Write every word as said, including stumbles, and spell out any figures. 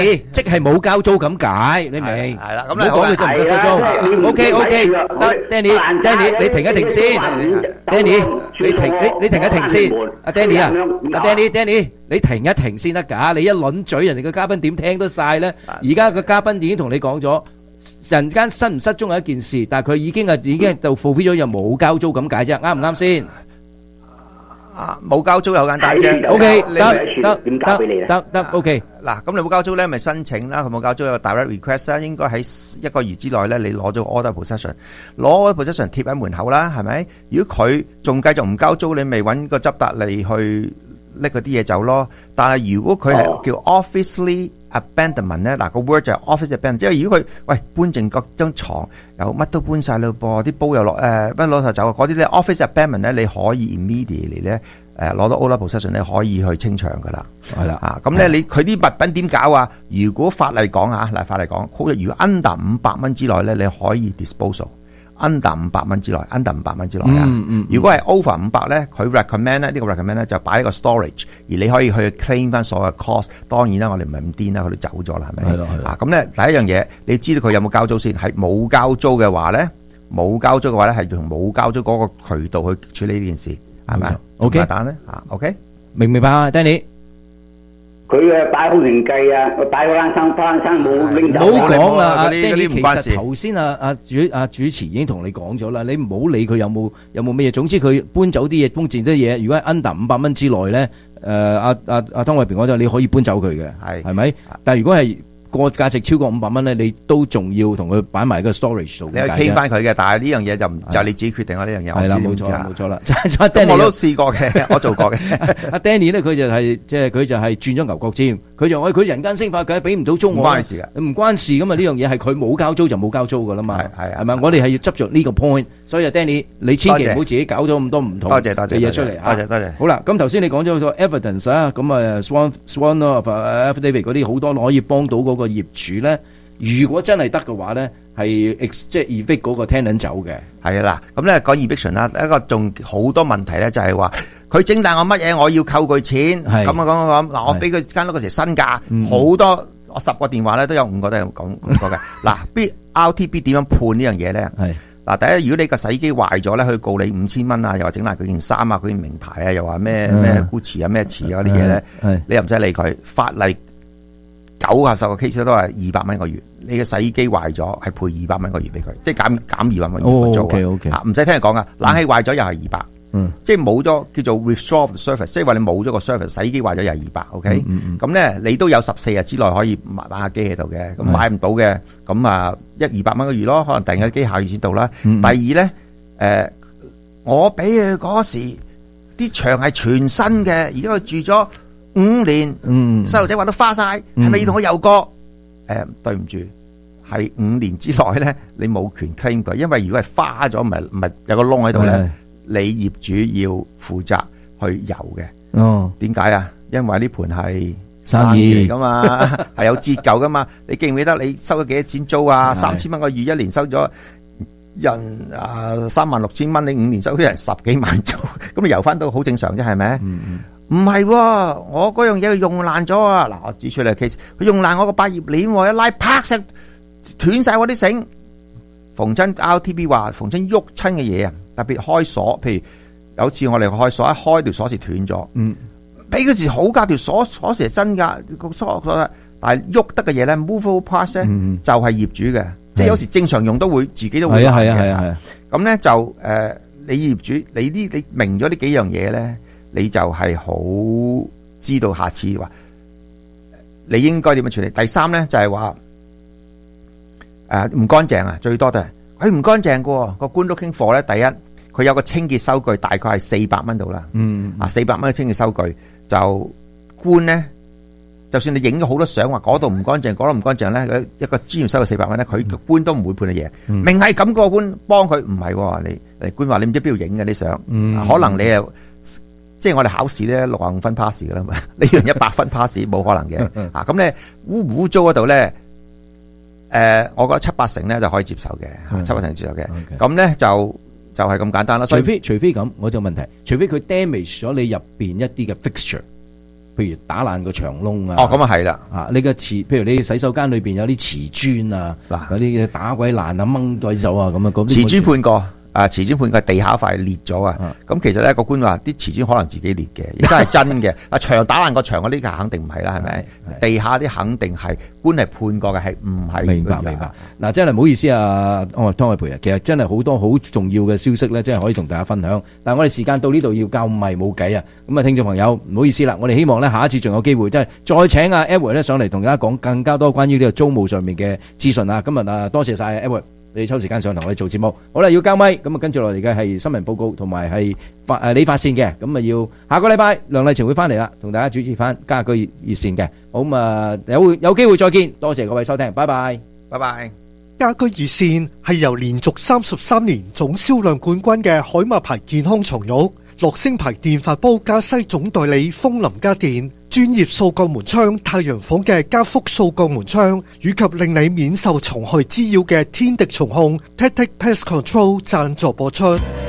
即係冇交租咁解，你明？ 係啦，咁唔好講佢收唔收租。OK OK，得 Danny Danny，你停一停先。Danny，你停你你停一停先。阿 Danny 啊，阿 Danny Danny，你停一停先得㗎。你一輪嘴，人哋嘅嘉賓點聽得晒咧？而家個嘉賓已經同你講咗，人間失唔失蹤係一件事，但係佢已經係已經就 fulfill 咗又冇交租咁解啫，啱唔啱先？ 啊，冇交租又簡單啫。 O K，得得得得得 O K。 嗱，咁你冇交租咧，咪申請啦。佢冇交租有個 direct request 啦，應該喺一個月之內咧，你攞咗 order possession，攞 order possession 貼喺門口啦，係咪？如果佢仲繼續唔交租，你咪揾個執達嚟去拎嗰啲嘢走咯。但係如果佢係叫 officially abandonment 咧，嗱個 word 就係 officially abandonment，即係如果佢喂搬剩嗰張牀，有乜都搬曬咯噃，啲煲又落誒乜攞曬走，嗰啲咧 officially abandonment 咧，你可以 immediately 咧誒攞到 order possession 咧，可以去清場噶啦，係啦啊，咁咧你佢啲物品點搞啊？如果法例講啊，嗱法例講，好似如果 under 五百蚊之內咧，你可以 disposal。under 五百蚊之內 ，under 五百蚊之內啊！ 嗯嗯、 如果係 over 五百咧，佢 recommend 咧，呢個 recommend 咧就擺喺個 storage，而你可以去 claim 翻所有 cost。當然啦，我哋唔係咁癲啦，佢都走咗啦，係咪？係咯係咯。啊，咁咧第一樣嘢，你知道佢有冇交租先？係冇交租嘅話咧，冇交租嘅話咧，係用冇交租嗰個渠道去處理呢件事，係咪 ？OK，簡單咧嚇 ，OK， 明唔明白啊 ，Danny？ 佢誒擺好成計啊！我擺嗰間生翻生冇拎走。 唔好講啦，阿嗰啲 Danny，其唔關事實頭先啊啊主啊主持已經同你講咗啦，你唔好理佢有冇有冇咩嘢，總之佢搬走啲嘢，搬剩啲嘢，如果係 under 五百蚊之內咧，誒阿阿阿湯偉平講咗，你可以搬走佢嘅， 係係咪？但係如果係個價值超過五百蚊咧，你都仲要同佢擺埋個 storage 度。 你去 claim 翻佢嘅，但係呢樣嘢就唔就你自己決定啦。呢樣嘢係啦，冇錯啦，冇錯啦。咁我都試過嘅，我做過嘅。 阿 Danny 咧，佢就係即係佢就係轉咗牛角尖，佢就話佢人間蒸發，佢俾唔到租我。 唔關事嘅， 唔關事咁啊！呢樣嘢係佢冇交租就冇交租噶啦嘛。 係係係咪？我哋係要執着呢個 point。所以啊 Danny，你千祈唔好自己搞咗咁多唔同嘅嘢出嚟。 多謝多謝。 好啦，咁頭先你講咗個 evidence 啊，咁啊 Swan Swan 啊 affidavit 嗰啲好多可以幫到嗰個業主咧。如果真係得嘅話咧，係 ex 即係 evict 嗰個 tenant 走嘅。 係啊嗱，咁咧講 eviction 啦，一個仲好多問題咧，就係話佢整爛我乜嘢，我要扣佢錢。咁啊講講嗱，我俾佢間屋嗰時身價好多，我十個電話咧都有五個都係講過嘅。嗱，B R T B 點樣判呢樣嘢咧？係嗱，第一，如果你個洗衣機壞咗咧，佢告你五千蚊啊，又話整爛佢件衫啊，佢件名牌啊，又話咩咩 Gucci 啊咩詞啊嗰啲嘢咧，你又唔使理佢。法例九啊十個 case 都係二百蚊個月，你嘅洗衣機壞咗係賠二百蚊個月俾佢，即係減減二百蚊月租啊！唔使聽人講啊，冷氣壞咗又係二百，即係冇咗叫做 withdraw the service，即係話你冇咗個 service，洗衣機壞咗又係二百 ，OK？咁咧你都有十四日之內可以買買下機喺度嘅，咁買唔到嘅咁啊一二百蚊個月咯，可能訂嘅機下月先到啦。第二咧誒，我俾佢嗰時啲牆係全新嘅，而家佢住咗五年，細路仔話都花晒，係咪要同我又過？誒，對唔住，係五年之內咧，你冇權 claim 佢，因為如果係花咗，唔係唔係有個窿喺度咧，你業主要負責去油嘅。哦，點解啊？因為呢盤係生意嚟噶嘛，係有折舊噶嘛。你記唔記得你收咗幾多錢租啊？三千蚊個月，一年收咗人啊三萬六千蚊，你五年收咗人十幾萬租，咁你油翻都好正常啫，係咪？嗯嗯。唔係，我嗰樣嘢佢用爛咗啊！嗱，我指出嚟 case，佢用爛我個百葉鏈，一拉啪聲斷晒我啲繩。逢親 R T B 話，逢親喐親嘅嘢啊，特別開鎖，譬如有次我哋開鎖，一開條鎖匙斷咗，嗯，俾嗰時好噶，條鎖鎖匙係真噶，個鎖鎖，但係喐得嘅嘢咧 ，movable parts 咧，就係業主嘅，即係有時正常用都會自己都會爛嘅，係啊係啊，咁咧就誒，你業主，你呢你明咗呢幾樣嘢咧？你就係好知道下次話你應該點樣處理。第三咧就係話誒唔乾淨啊，最多都係佢唔乾淨嘅個官 looking for 咧。第一佢有個清潔收據，大概係四百蚊度啦。嗯啊，四百蚊嘅清潔收據就官咧，就算你影咗好多相話嗰度唔乾淨，嗰度唔乾淨咧，一個專業收據四百蚊咧，佢個官都唔會判你嘢。明係咁個官幫佢唔係你你官話你唔知邊度影嘅啲相，可能你又。即係我哋考試咧六十五分 pass 噶啦嘛，你用一百分 pass 冇可能嘅啊！咁咧污污糟嗰度咧，誒，我覺得七八成咧就可以接受嘅，七八成接受嘅。咁咧就就係咁簡單啦。 除非除非咁，我就問題，除非佢 damage 咗你入邊一啲嘅 fixture， 譬如打爛個牆窿啊。 哦，咁啊係啦。 啊，你嘅瓷，譬如你洗手間裏邊有啲瓷磚啊，嗱，嗰啲打鬼爛啊，掹鬼走啊，咁啊，嗰啲瓷磚判過。啊！瓷磚判個地下塊裂咗啊！咁其實咧個官話啲瓷磚可能自己裂嘅，亦都係真嘅。啊牆打爛個牆嗰啲就肯定唔係啦，係咪？地下啲肯定係官係判過嘅，係唔係？ 明白明白。嗱，真係唔好意思啊，湯偉培啊，其實真係好多好重要嘅消息咧，真係可以同大家分享。但係我哋時間到呢度要交咪冇計啊！咁啊，聽眾朋友唔好意思啦，我哋希望咧下一次仲有機會，即係再請阿 Edward 咧上嚟同大家講更加多關於呢個租務上面嘅資訊啊！今日啊，多謝晒 Edward。你抽時間上同我哋做節目，好啦，要交咪，咁啊跟住落嚟嘅係新聞報告同埋係發誒理髮線嘅，咁啊要下個禮拜梁麗晴會翻嚟啦，同大家主持翻家居熱線嘅，好咁啊有有機會再見，多謝各位收聽，拜拜， 拜拜。 家居熱線係由連續三十三年總銷量冠軍嘅海馬牌健康床褥、樂聲牌電飯煲加西總代理楓林家電、專業掃角門窗太陽房嘅加福掃角門窗，以及令你免受蟲害滋擾嘅天敵蟲控 Tactic Pest Control 贊助播出。